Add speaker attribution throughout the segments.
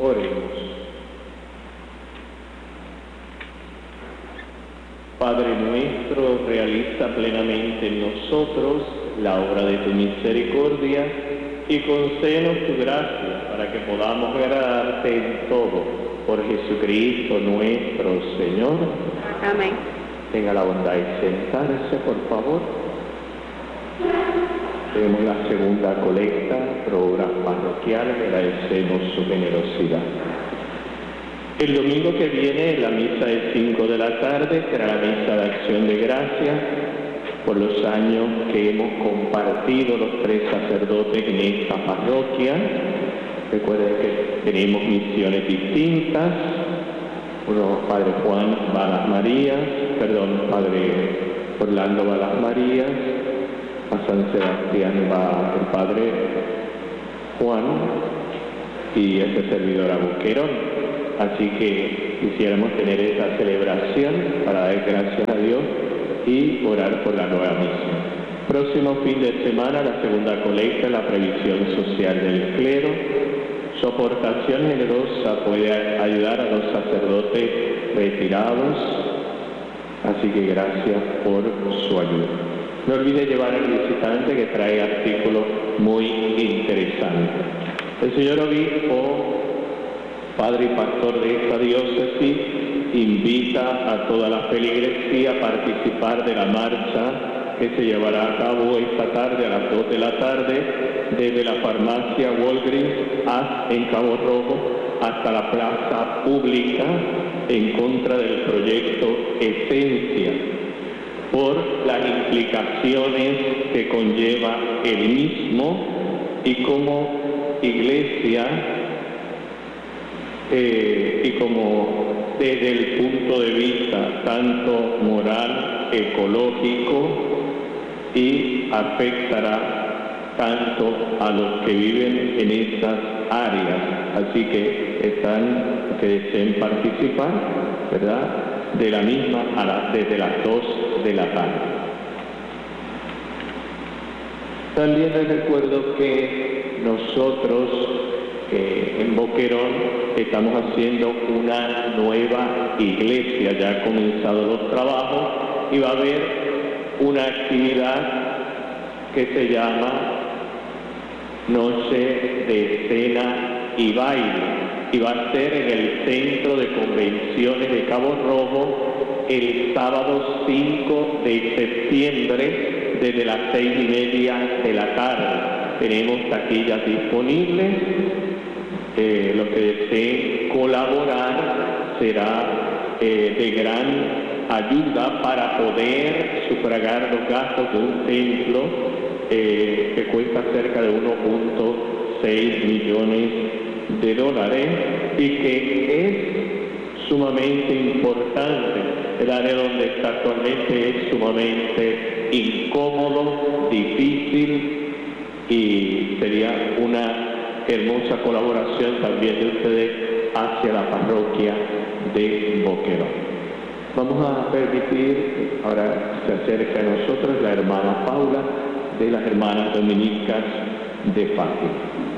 Speaker 1: Oremos. Padre nuestro, realiza plenamente en nosotros la obra de tu misericordia y concédenos tu gracia para que podamos agradarte en todo. Por Jesucristo nuestro Señor.
Speaker 2: Amén.
Speaker 1: Tenga la bondad de sentarse, por favor. Tenemos la segunda colecta, por obras parroquiales, agradecemos su generosidad. El domingo que viene, la misa de 5 de la tarde, será la misa de acción de gracias por los años que hemos compartido los 3 sacerdotes en esta parroquia. Recuerden que tenemos misiones distintas. Padre Juan va a las Marías, Padre Orlando va a las Marías, a San Sebastián va el Padre Juan y este servidor a Boquerón. Así que quisiéramos tener esa celebración para dar gracias a Dios y orar por la nueva misión. Próximo fin de semana, la segunda colecta, la previsión social del clero. Su aportación generosa puede ayudar a los sacerdotes retirados, así que gracias por su ayuda. No olvide llevar al visitante que trae artículos muy interesantes. El señor obispo, padre y pastor de esta diócesis, invita a toda la feligresía a participar de la marcha que se llevará a cabo esta tarde a las 2 de la tarde desde la farmacia Walgreens en Cabo Rojo hasta la plaza pública en contra del proyecto Esencia por las implicaciones que conlleva el mismo y como iglesia y como desde el punto de vista tanto moral, ecológico, y afectará tanto a los que viven en esas áreas. Así que que deseen participar, ¿verdad?, de la misma desde las 2 de la tarde. También les recuerdo que nosotros en Boquerón estamos haciendo una nueva iglesia, ya han comenzado los trabajos y va a haber una actividad que se llama Noche de Cena y Baile y va a ser en el Centro de Convenciones de Cabo Rojo el sábado 5 de septiembre desde las 6:30 de la tarde. Tenemos taquillas disponibles. Los que deseen colaborar será de gran ayuda para poder sufragar los gastos de un templo que cuesta cerca de 1.6 millones de dólares y que es sumamente importante. El área donde está actualmente es sumamente incómodo, difícil y sería una hermosa colaboración también de ustedes hacia la parroquia de Boquerón. Vamos a permitir, ahora se acerca a nosotros la hermana Paula de las hermanas dominicas de Fátima.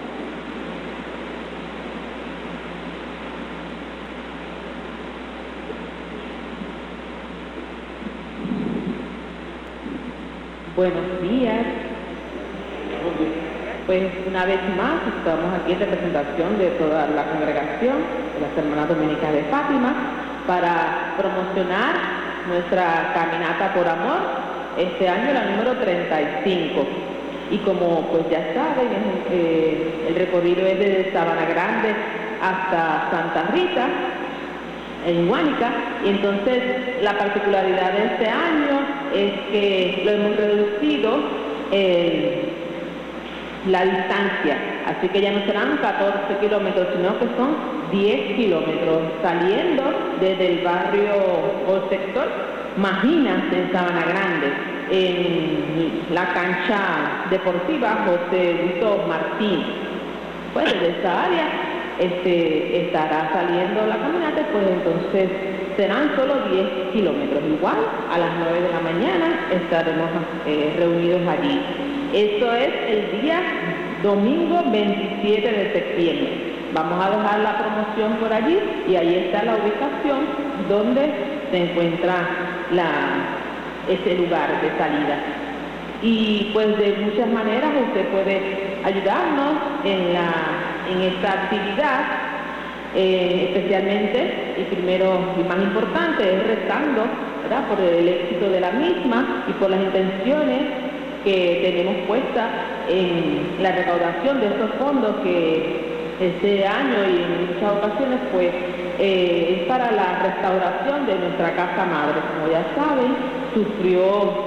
Speaker 2: Buenos días. Pues una vez más estamos aquí en representación de toda la congregación de las hermanas dominicas de Fátima para promocionar nuestra caminata por amor, este año la número 35. Y como pues ya saben, el recorrido es desde Sabana Grande hasta Santa Rita, en Huánica, y entonces la particularidad de este año es que lo hemos reducido la distancia, así que ya no serán 14 kilómetros, sino que son 10 kilómetros, saliendo desde el barrio o sector Maginas en Sabana Grande, en la cancha deportiva José Luis Martín. Pues desde esa área estará saliendo la caminata, pues entonces serán solo 10 kilómetros. Igual a las 9 de la mañana estaremos reunidos allí. Esto es el día domingo 27 de septiembre. vamos a dejar la promoción por allí y ahí está la ubicación donde se encuentra ese lugar de salida. Y pues de muchas maneras usted puede ayudarnos en esta actividad, especialmente y primero y más importante es rezando, ¿verdad?, por el éxito de la misma y por las intenciones que tenemos puestas en la recaudación de estos fondos que este año y en muchas ocasiones pues es para la restauración de nuestra casa madre. Como ya saben, sufrió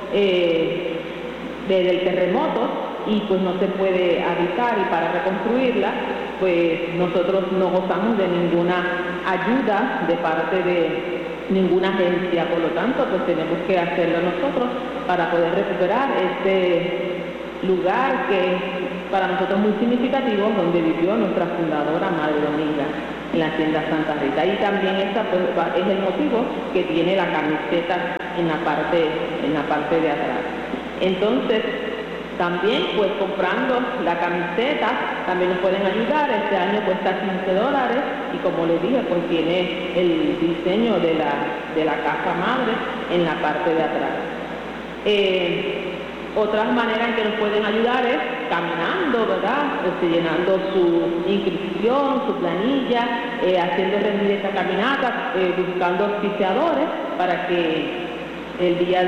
Speaker 2: desde el terremoto y pues no se puede habitar, y para reconstruirla pues nosotros no gozamos de ninguna ayuda de parte de ninguna agencia, por lo tanto pues tenemos que hacerlo nosotros para poder recuperar este lugar que para nosotros muy significativo, donde vivió nuestra fundadora Madre Dominga, en la Hacienda Santa Rita. Y también esta pues, es el motivo que tiene la camiseta en la parte de atrás. Entonces, también pues comprando la camiseta también nos pueden ayudar. Este año cuesta $15 y como les dije pues tiene el diseño de la casa madre en la parte de atrás. Otras maneras en que nos pueden ayudar es caminando, ¿verdad? Llenando su inscripción, su planilla, haciendo rendir esta caminata, buscando auspiciadores para que el día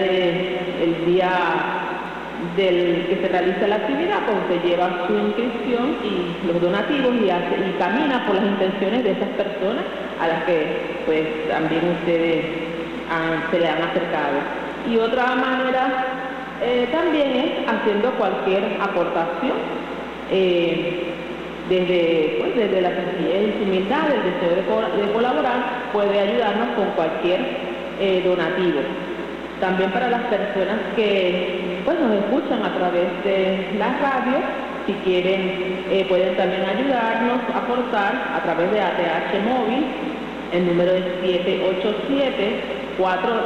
Speaker 2: del que se realiza la actividad, pues se lleva su inscripción y los donativos y camina por las intenciones de esas personas a las que pues también ustedes se le han acercado. Y otra manera también es haciendo cualquier aportación, desde la sencillez y humildad, el deseo de colaborar, puede ayudarnos con cualquier donativo. También para las personas que pues, nos escuchan a través de la radio, si quieren, pueden también ayudarnos a aportar a través de ATH Móvil. El número es 787-458-2411.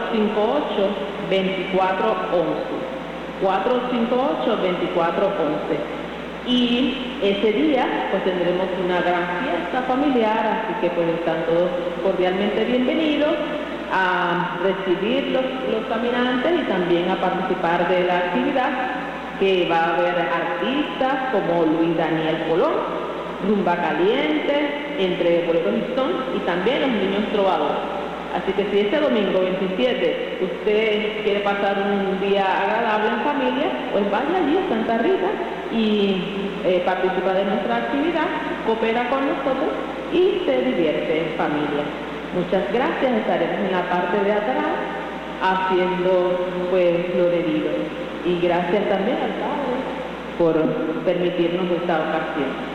Speaker 2: 458-2411. Y ese día pues tendremos una gran fiesta familiar, así que pues están todos cordialmente bienvenidos a recibir los caminantes y también a participar de la actividad, que va a haber artistas como Luis Daniel Colón, Rumba Caliente, entre boletos y son, y también los niños trovadores. Así que si este domingo 27 usted quiere pasar un día agradable en familia, pues vaya allí a Santa Rita y participa de nuestra actividad, coopera con nosotros y se divierte en familia. Muchas gracias, estaremos en la parte de atrás haciendo pues lo debido. Y gracias también al Padre por permitirnos esta ocasión.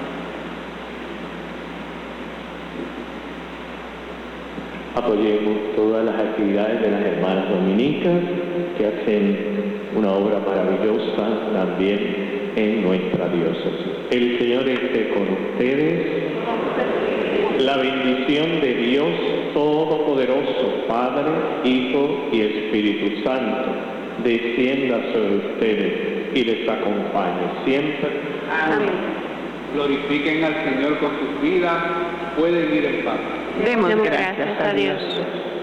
Speaker 1: Apoyemos todas las actividades de las hermanas dominicas que hacen una obra maravillosa también en nuestra diócesis. El Señor esté con ustedes. La bendición de Dios Todopoderoso, Padre, Hijo y Espíritu Santo, descienda sobre ustedes y les acompañe siempre.
Speaker 3: Amén. Glorifiquen al Señor con sus vidas, pueden ir en paz.
Speaker 4: Demos gracias a Dios.